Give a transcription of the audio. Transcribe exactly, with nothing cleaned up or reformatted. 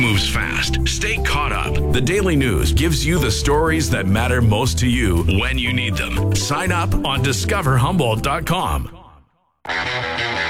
moves fast. Stay caught up. The Daily News gives you the stories that matter most to you when you need them. Sign up on discover humboldt dot com.